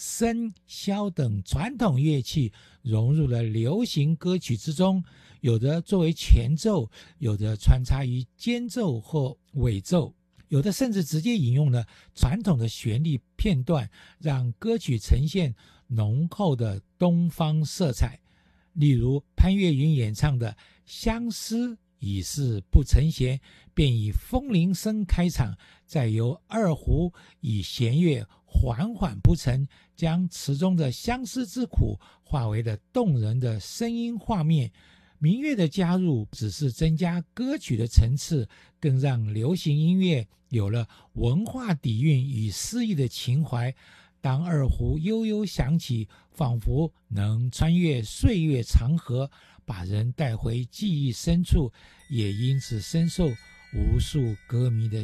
笙、箫等传统乐器融入了流行歌曲之中，有的作为前奏，有的穿插于间奏或尾奏，有的甚至直接引用了传统的旋律片段，让歌曲呈现浓厚的东方色彩。例如潘越云演唱的《相思已是不成弦》，便以风铃声开场，再由二胡以弦乐缓缓铺陈，将词中的相思之苦化为了动人的声音画面。民乐的加入只是增加歌曲的层次，更让流行音乐有了文化底蕴与诗意的情怀。当二胡悠悠响起，仿佛能穿越岁月长河，把人带回记忆深处，也因此深受无数歌迷的